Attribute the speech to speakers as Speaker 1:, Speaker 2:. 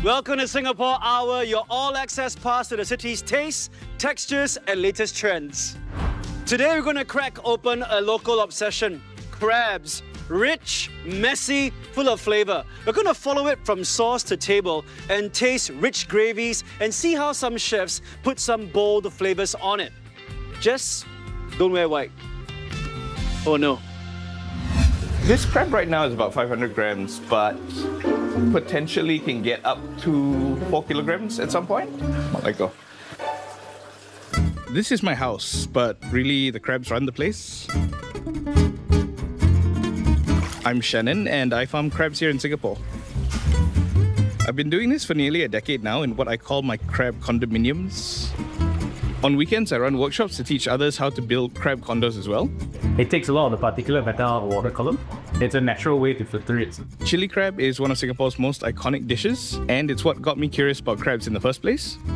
Speaker 1: Welcome to Singapore Hour, your all-access pass to the city's tastes, textures, and latest trends. Today we're going to crack open a local obsession, crabs. Rich, messy, full of flavour. We're going to follow it from source to table and taste rich gravies and see how some chefs put some bold flavours on it. Just don't wear white. Oh no.
Speaker 2: This crab right now is about 500 grams, but potentially can get up to 4 kilograms at some point. Let go.
Speaker 3: This is my house, but really the crabs run the place. I'm Shannon and I farm crabs here in Singapore. I've been doing this for nearly a decade now in what I call my crab condominiums. On weekends, I run workshops to teach others how to build crab condos as well.
Speaker 4: It takes a lot of the particulate matter out of the water column. It's a natural way to filter it.
Speaker 3: Chili crab is one of Singapore's most iconic dishes, and it's what got me curious about crabs in the first place.